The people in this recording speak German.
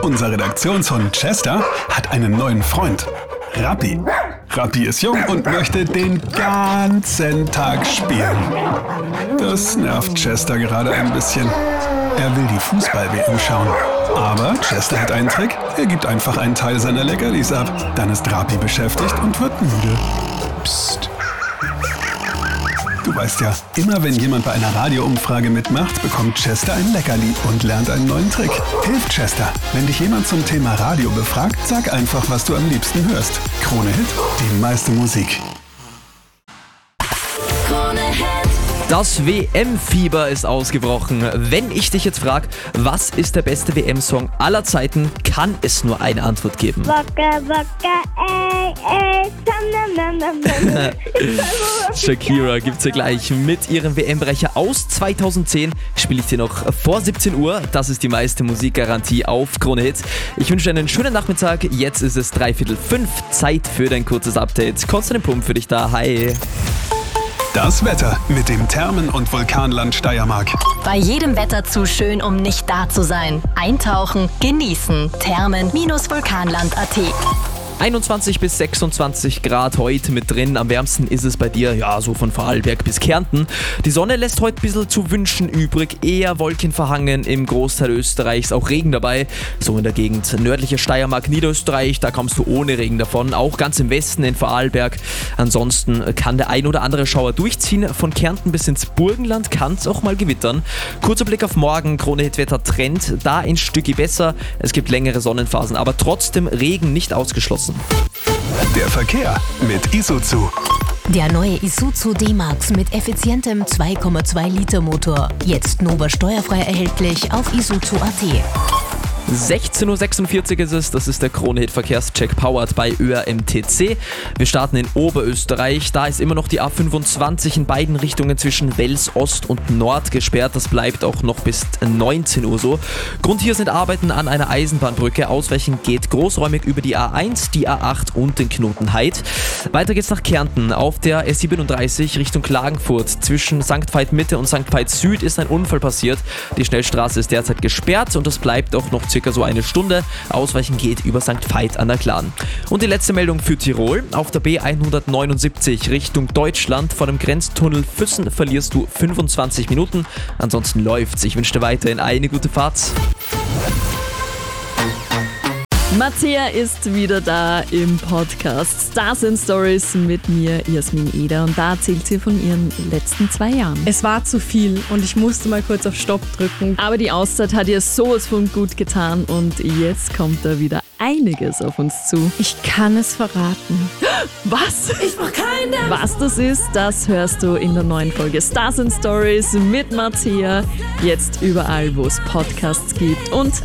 Unser Redaktionshund Chester hat einen neuen Freund. Rappi. Rappi ist jung und möchte den ganzen Tag spielen. Das nervt Chester gerade ein bisschen. Er will die Fußball-WM schauen. Aber Chester hat einen Trick. Er gibt einfach einen Teil seiner Leckerlis ab. Dann ist Rappi beschäftigt und wird müde. Psst. Du weißt ja, immer wenn jemand bei einer Radioumfrage mitmacht, bekommt Chester ein Leckerli und lernt einen neuen Trick. Hilf Chester. Wenn dich jemand zum Thema Radio befragt, sag einfach, was du am liebsten hörst. Krone Hit, die meiste Musik. Das WM-Fieber ist ausgebrochen. Wenn ich dich jetzt frage, was ist der beste WM-Song aller Zeiten, kann es nur eine Antwort geben. Waka, waka, ey, ey, tam, nam, nam, nam. Shakira gibt's ja gleich mit ihrem WM-Brecher aus 2010. Spiele ich dir noch vor 17 Uhr. Das ist die meiste Musikgarantie auf Krone Hit. Ich wünsche dir einen schönen Nachmittag. Jetzt ist es 4:45. Zeit für dein kurzes Update. Konstantin Pump für dich da. Hi. Das Wetter mit dem Thermen- und Vulkanland Steiermark. Bei jedem Wetter zu schön, um nicht da zu sein. Eintauchen, genießen. Thermen-vulkanland.at 21 bis 26 Grad heute mit drin. Am wärmsten ist es bei dir, ja, so von Vorarlberg bis Kärnten. Die Sonne lässt heute ein bisschen zu wünschen übrig. Eher wolkenverhangen im Großteil Österreichs, auch Regen dabei. So in der Gegend nördliche Steiermark, Niederösterreich, da kommst du ohne Regen davon. Auch ganz im Westen in Vorarlberg. Ansonsten kann der ein oder andere Schauer durchziehen. Von Kärnten bis ins Burgenland kann es auch mal gewittern. Kurzer Blick auf morgen. Krone Hit Wetter Trend, da ein Stücki besser. Es gibt längere Sonnenphasen, aber trotzdem Regen nicht ausgeschlossen. Der Verkehr mit Isuzu. Der neue Isuzu D-Max mit effizientem 2,2 Liter Motor. Jetzt Nova steuerfrei erhältlich auf isuzu.at. 16:46 Uhr ist es, das ist der Krone Hit Verkehrscheck powered bei ÖRMTC. Wir starten in Oberösterreich, da ist immer noch die A25 in beiden Richtungen zwischen Wels Ost und Nord gesperrt. Das bleibt auch noch bis 19 Uhr so. Grund hier sind Arbeiten an einer Eisenbahnbrücke. Ausweichen geht großräumig über die A1, die A8 und den Knoten Heid. Weiter geht's nach Kärnten. Auf der S37 Richtung Klagenfurt zwischen St. Veit Mitte und St. Veit Süd ist ein Unfall passiert. Die Schnellstraße ist derzeit gesperrt und es bleibt auch noch circa so eine Stunde. Ausweichen geht über St. Veit an der Glan. Und die letzte Meldung für Tirol. Auf der B179 Richtung Deutschland vor dem Grenztunnel Füssen verlierst du 25 Minuten. Ansonsten läuft's. Ich wünsche dir weiterhin eine gute Fahrt. Mattea ist wieder da im Podcast Stars and Stories mit mir, Jasmin Eder. Und da erzählt sie von ihren letzten 2 Jahren. Es war zu viel und ich musste mal kurz auf Stopp drücken. Aber die Auszeit hat ihr sowas von gut getan und jetzt kommt da wieder einiges auf uns zu. Ich kann es verraten. Was? Ich mach keine. Was das ist, das hörst du in der neuen Folge Stars and Stories mit Mattea. Jetzt überall, wo es Podcasts gibt und